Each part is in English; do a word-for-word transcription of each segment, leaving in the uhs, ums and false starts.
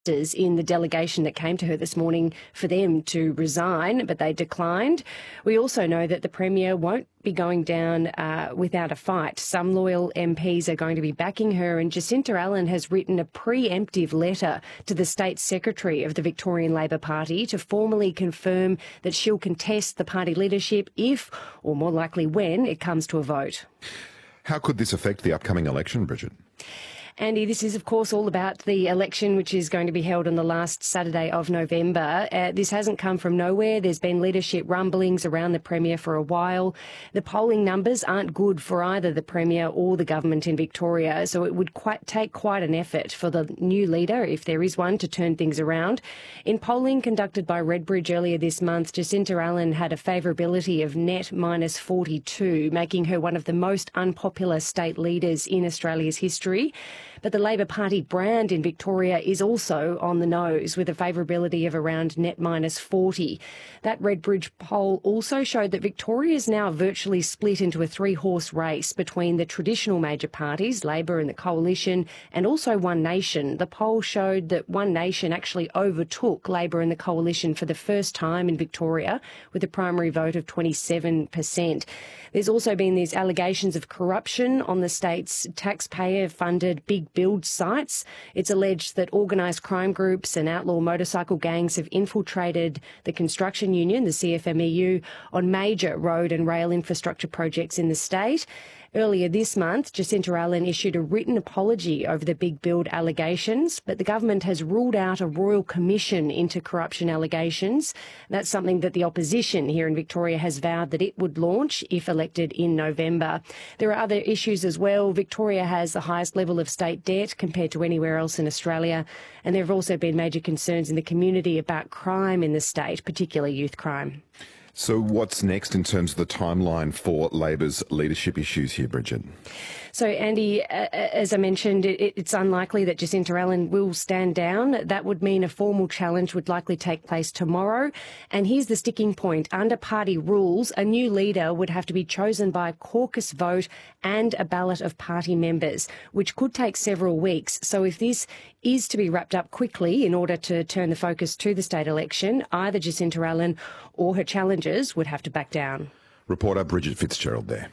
in the delegation that came to her this morning for them to resign, but they declined. We also know that the Premier won't be going down uh, without a fight. Some loyal M Ps are going to be backing her, and Jacinta Allan has written a preemptive letter to the State Secretary of the Victorian Labor Party to formally confirm that she'll contest the party leadership if, or more likely when, it comes to a vote. How could this affect the upcoming election, Bridget? Andy, this is, of course, all about the election, which is going to be held on the last Saturday of November. Uh, this hasn't come from nowhere. There's been leadership rumblings around the Premier for a while. The polling numbers aren't good for either the Premier or the government in Victoria, so it would quite take quite an effort for the new leader, if there is one, to turn things around. In polling conducted by Redbridge earlier this month, Jacinta Allan had a favourability of net minus forty-two, making her one of the most unpopular state leaders in Australia's history. But the Labor Party brand in Victoria is also on the nose, with a favourability of around net minus forty. That Redbridge poll also showed that Victoria is now virtually split into a three-horse race between the traditional major parties, Labor and the Coalition, and also One Nation. The poll showed that One Nation actually overtook Labor and the Coalition for the first time in Victoria, with a primary vote of twenty-seven percent. There's also been these allegations of corruption on the state's taxpayer-funded big build sites. It's alleged that organised crime groups and outlaw motorcycle gangs have infiltrated the construction union, the C F M E U, on major road and rail infrastructure projects in the state. Earlier this month, Jacinta Allan issued a written apology over the big build allegations, but the government has ruled out a royal commission into corruption allegations. That's something that the opposition here in Victoria has vowed that it would launch if elected in November. There are other issues as well. Victoria has the highest level of state debt compared to anywhere else in Australia, and there have also been major concerns in the community about crime in the state, particularly youth crime. So what's next in terms of the timeline for Labor's leadership issues here, Bridget? So, Andy, as I mentioned, it's unlikely that Jacinta Allan will stand down. That would mean a formal challenge would likely take place tomorrow. And here's the sticking point. Under party rules, a new leader would have to be chosen by a caucus vote and a ballot of party members, which could take several weeks. So if this is to be wrapped up quickly in order to turn the focus to the state election, either Jacinta Allan or her challengers would have to back down. Reporter Bridget Fitzgerald there.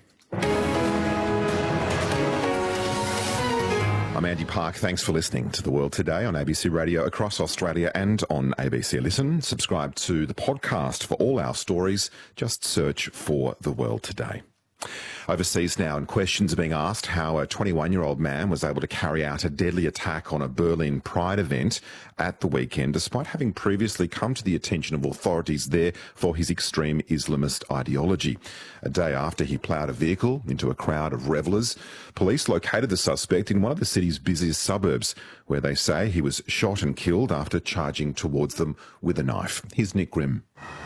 I'm Andy Park. Thanks for listening to The World Today on A B C Radio across Australia and on A B C Listen. Subscribe to the podcast for all our stories. Just search for The World Today. Overseas now, and questions are being asked how a twenty-one-year-old man was able to carry out a deadly attack on a Berlin Pride event at the weekend, despite having previously come to the attention of authorities there for his extreme Islamist ideology. A day after he ploughed a vehicle into a crowd of revellers, police located the suspect in one of the city's busiest suburbs, where they say he was shot and killed after charging towards them with a knife. Here's Nick Grimm.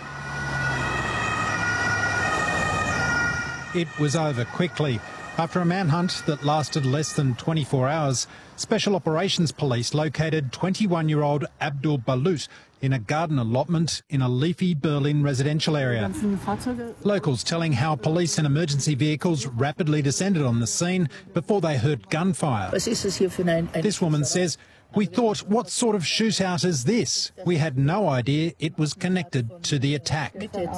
It was over quickly. After a manhunt that lasted less than twenty-four hours, Special Operations Police located twenty-one-year-old Abdul Balut in a garden allotment in a leafy Berlin residential area. Locals telling how police and emergency vehicles rapidly descended on the scene before they heard gunfire. This woman says, "We thought, what sort of shootout is this? We had no idea it was connected to the attack."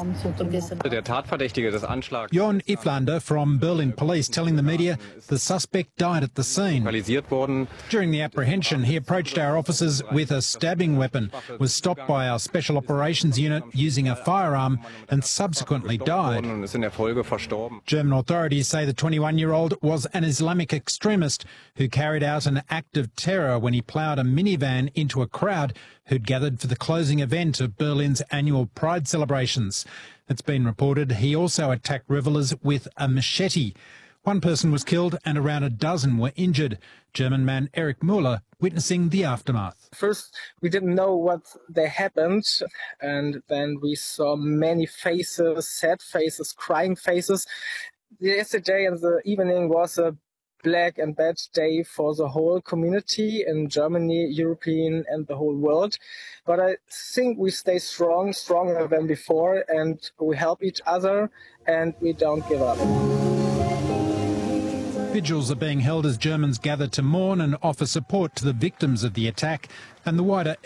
Jon Iflander from Berlin Police telling the media the suspect died at the scene. During the apprehension, he approached our officers with a stabbing weapon, was stopped by our Special Operations Unit using a firearm and subsequently died. German authorities say the twenty-one-year-old was an Islamic extremist who carried out an act of terror when he plowed a minivan into a crowd who'd gathered for the closing event of Berlin's annual Pride celebrations. It's been reported he also attacked revellers with a machete. One person was killed and around a dozen were injured. German man Eric Müller witnessing the aftermath. First, we didn't know what they happened, and then we saw many faces, sad faces, crying faces. Yesterday and the evening was a black and bad day for the whole community in Germany, European and the whole world. But I think we stay strong, stronger than before, and we help each other and we don't give up. Vigils are being held as Germans gather to mourn and offer support to the victims of the attack and the wider